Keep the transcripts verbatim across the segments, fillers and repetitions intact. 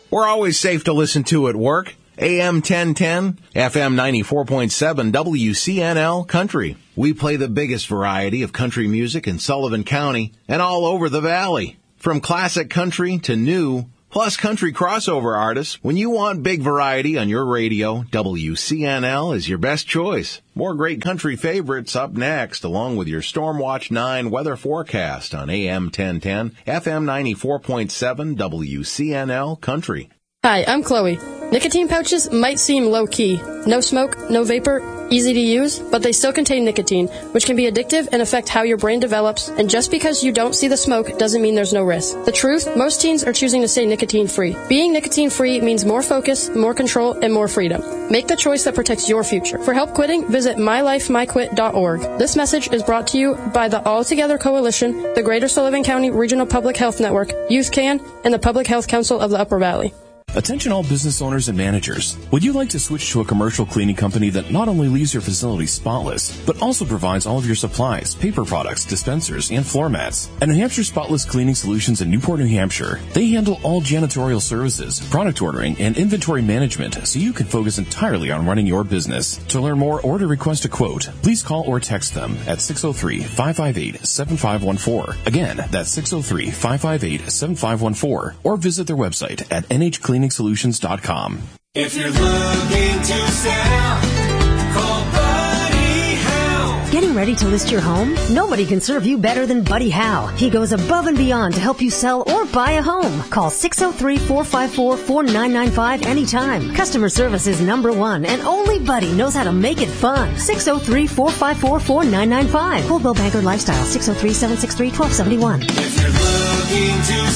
We're always safe to listen to at work. A M ten ten, F M ninety-four point seven, W C N L Country. We play the biggest variety of country music in Sullivan County and all over the valley. From classic country to new, plus country crossover artists. When you want big variety on your radio, W C N L is your best choice. More great country favorites up next, along with your Stormwatch nine weather forecast on A M ten ten, F M ninety-four point seven, W C N L Country. Hi, I'm Chloe. Nicotine pouches might seem low-key. No smoke, no vapor, easy to use, but they still contain nicotine, which can be addictive and affect how your brain develops, and just because you don't see the smoke doesn't mean there's no risk. The truth, most teens are choosing to stay nicotine-free. Being nicotine-free means more focus, more control, and more freedom. Make the choice that protects your future. For help quitting, visit my life my quit dot org. This message is brought to you by the All Together Coalition, the Greater Sullivan County Regional Public Health Network, Youth Can, and the Public Health Council of the Upper Valley. Attention all business owners and managers. Would you like to switch to a commercial cleaning company that not only leaves your facility spotless, but also provides all of your supplies, paper products, dispensers, and floor mats? At New Hampshire Spotless Cleaning Solutions in Newport, New Hampshire, they handle all janitorial services, product ordering, and inventory management so you can focus entirely on running your business. To learn more or to request a quote, please call or text them at six oh three, five five eight, seven five one four. Again, that's six oh three, five five eight, seven five one four, or visit their website at n h cleaning solutions dot com. If you're looking to sell, call Buddy Howe. Getting ready to list your home? Nobody can serve you better than Buddy Howe. He goes above and beyond to help you sell or buy a home. Call six oh three, four five four, four nine nine five anytime. Customer service is number one, and only Buddy knows how to make it fun. six oh three, four five four, four nine nine five. Coldwell Banker Lifestyle, six oh three, seven six three, one two seven one. If you're looking to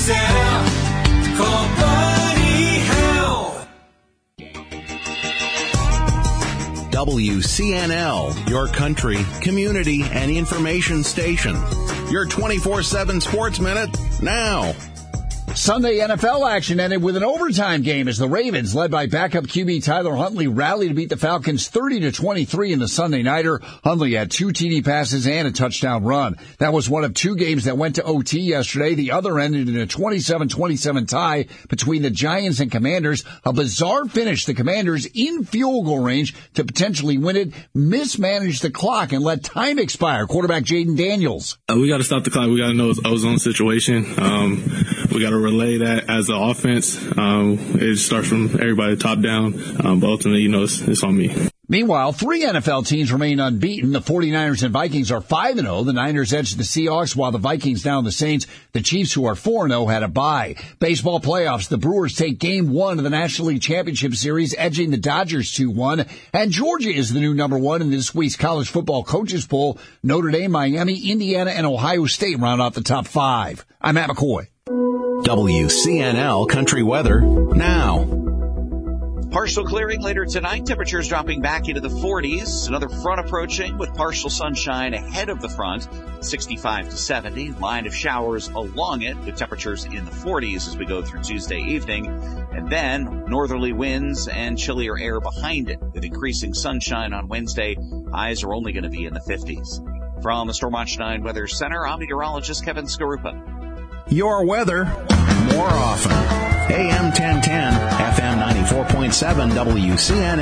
sell, call Buddy Howe. W C N L, your country, community, and information station. Your twenty-four seven Sports Minute, now. Sunday N F L action ended with an overtime game as the Ravens, led by backup Q B Tyler Huntley, rallied to beat the Falcons thirty to twenty-three in the Sunday nighter. Huntley had two T D passes and a touchdown run. That was one of two games that went to O T yesterday. The other ended in a twenty-seven twenty-seven tie between the Giants and Commanders. A bizarre finish. The Commanders in field goal range to potentially win it, mismanaged the clock and let time expire. Quarterback Jaden Daniels. Uh, we got to stop the clock. We got to know it's ozone situation. Um, we got to relay that as an offense. Um, it starts from everybody top down, um, but ultimately, you know, it's, it's on me. Meanwhile, three N F L teams remain unbeaten. The 49ers and Vikings are five and oh. The Niners edged the Seahawks, while the Vikings down the Saints. The Chiefs, who are four and oh, had a bye. Baseball playoffs, the Brewers take game one of the National League Championship Series, edging the Dodgers two one. And Georgia is the new number one in this week's college football coaches poll. Notre Dame, Miami, Indiana, and Ohio State round out the top five. I'm Matt McCoy. W C N L Country Weather, now. Partial clearing later tonight. Temperatures dropping back into the forties. Another front approaching with partial sunshine ahead of the front. sixty-five to seventy. Line of showers along it with temperatures in the forties as we go through Tuesday evening. And then northerly winds and chillier air behind it with increasing sunshine on Wednesday. Highs are only going to be in the fifties. From the Stormwatch nine Weather Center, I'm meteorologist Kevin Skarupa. Your weather, more often. A M ten ten, F M ninety-four point seven, W C N L.